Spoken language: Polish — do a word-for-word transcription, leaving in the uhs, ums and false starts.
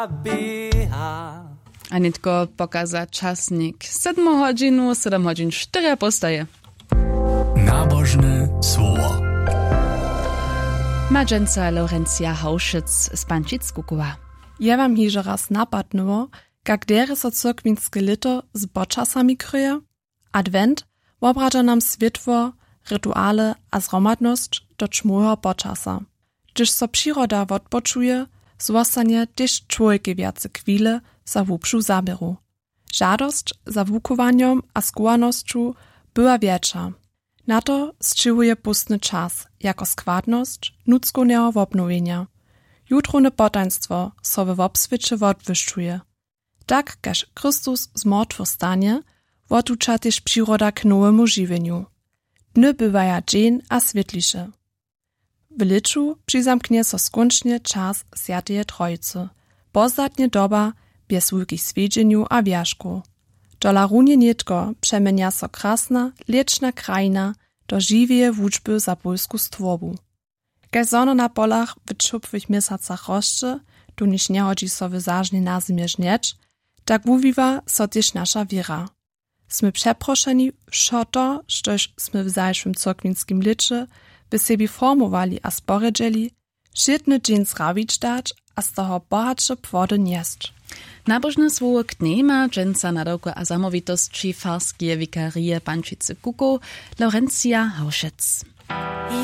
A nitko pokaza czasnik. Sedmo godzinu, sedem godzin, cztery postaje. Nabożne słowo. Madżenca Laurencja Hauszyc z Pancickukowa. Ja wam hižo raz napadnęło, jak dere so cyrkwinskie lito z boczasami kryje. Advent wobradza nam światło, rytuale a zromadność do czmuho boczasa. Gdyż so przyroda odpoczuje, zostanie też człowiek więcej chwile za wupszu zabiru. Żadość za wukowaniem a skłonnością była większa. Na to zczyłuje pustny czas, jako składność nudzkonego obnowienia. Jutrone potaństwo so we obswiecie odwyższuje. Tak, każ Chrystus z martwych stanie, wotucza też przyroda k nowemu żywieniu. Dny bywaja dzień a świetlisze. W liczu przyzamknie so skończnie czas Świętej Trójcy. Pozdatnie doba bez wielkich swiedzieniu a wierzchu. Dola runie nietko przemienia so krasna, lieczna krajina do żywej wuczby za polsku stworbu. Kaj zono na polach w czupwych miesacach roszczy, tu niż nie chodzi so wyzażnie na zimie żnieć, tak wuwiwa so też nasza wiera. Smy przeproszeni wszo to, sztoż smy w zajszym cyrkwinskim liczy by sebi formowali a sporedzeli, świetny dzień zrawić dać, a z toho bohatsze płody nieść. Nabożne słowo knema, dżęca nadawka a zamowitości farskie wikarie Pancickukow, Laurencja Hauszyc.